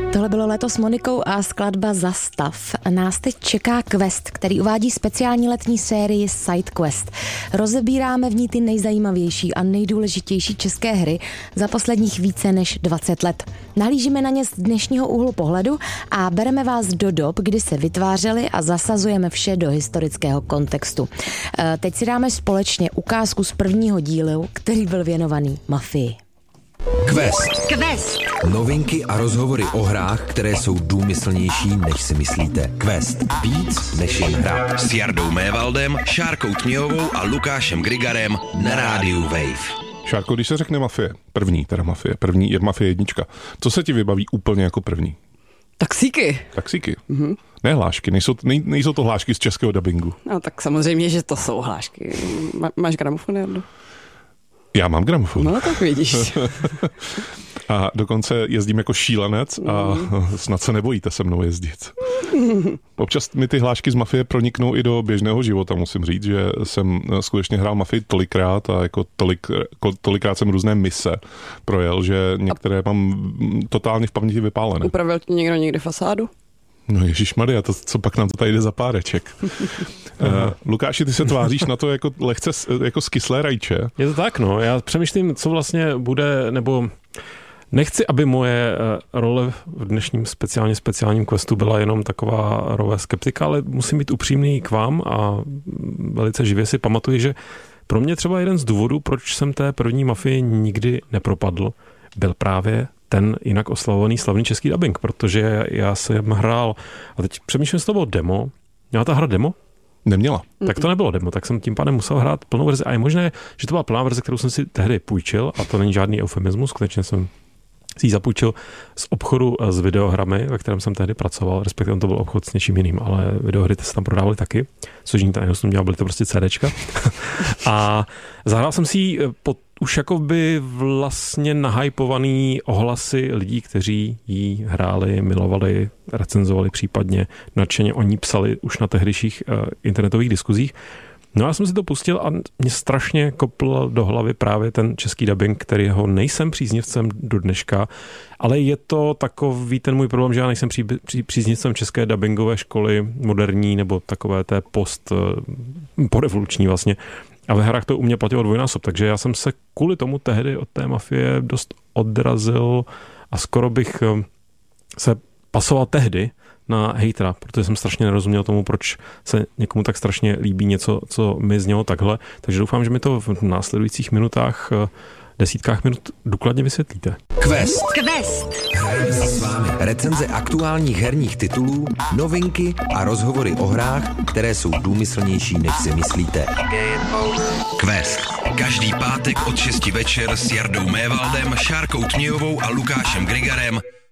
Tohle bylo Léto s Monikou a skladba Zastav. Nás teď čeká Quest, který uvádí speciální letní sérii Side Quest. Rozebíráme v ní ty nejzajímavější a nejdůležitější české hry za posledních více než 20 let. Nahlížíme na ně z dnešního úhlu pohledu a bereme vás do dob, kdy se vytvářely a zasazujeme vše do historického kontextu. Teď si dáme společně ukázku z prvního dílu, který byl věnovaný mafii. Quest. Novinky a rozhovory o hrách, které jsou důmyslnější, než si myslíte. Quest. Víc než jen hra. S Jardou Mévaldem, Šárkou Tměhovou a Lukášem Grigarem na rádiu Wave. Šárko, když se řekne první je Mafie 1. Co se ti vybaví úplně jako první? Taxíky. Mm-hmm. Ne hlášky, nejsou to hlášky z českého dabingu. No tak samozřejmě, že to jsou hlášky. Máš gramofon, Jardo? Já mám gramofon. No tak vidíš. A dokonce jezdím jako šílenec a snad se nebojíte se mnou jezdit. Občas mi ty hlášky z Mafie proniknou i do běžného života, musím říct, že jsem skutečně hrál Mafii tolikrát a jako tolikrát jsem různé mise projel, že některé mám totálně v paměti vypálené. Upravil ti někdo někdy fasádu? No ježišmarja, to co pak nám to tady jde za páreček. Lukáši, ty se tváříš na to jako lehce jako skyslé rajče. Je to tak, no. Já přemýšlím, co vlastně bude, nebo nechci, aby moje role v dnešním speciálním questu byla jenom taková role skeptika, ale musím být upřímný k vám a velice živě si pamatuji, že pro mě třeba jeden z důvodů, proč jsem té první Mafii nikdy nepropadl, byl právě ten jinak oslavovaný slavný český dabing, protože já jsem hrál, a teď přemýšlím, jestli to bylo demo. Měla ta hra demo? Neměla. Tak to nebylo demo, tak jsem tím pádem musel hrát plnou verzi. A je možné, že to byla plná verze, kterou jsem si tehdy půjčil, a to není žádný eufemismus, skutečně jsem si ji zapůjčil z obchodu s videohrami, ve kterém jsem tehdy pracoval, respektive to byl obchod s něčím jiným, ale videohry se tam prodávaly taky, což ní tam dělal, byly to prostě CDčka. A zahrál jsem si ji pod už jakoby vlastně nahypovaný ohlasy lidí, kteří ji hráli, milovali, recenzovali, případně nadšeně o ní psali už na tehdejších internetových diskuzích. No já jsem si to pustil a mě strašně kopl do hlavy právě ten český dabing, kterýho nejsem příznivcem do dneška, ale je to takový ten můj problém, že já nejsem příznivcem české dabingové školy moderní nebo takové té porevoluční vlastně. A ve hrách to u mě platilo dvojnásob, takže já jsem se kvůli tomu tehdy od té Mafie dost odrazil a skoro bych se pasoval tehdy na hejtera, protože jsem strašně nerozuměl tomu, proč se někomu tak strašně líbí něco, co mi znělo takhle. Takže doufám, že mi to v následujících minutách, desítkách minut důkladně vysvětlíte. Quest. Hrajeme si s vámi recenze aktuálních herních titulů, novinky a rozhovory o hrách, které jsou důmyslnější, než si myslíte. Quest. Každý pátek od 6 večer s Jardou Mévaldem, Šárkou Tměhovou a Lukášem Grigarem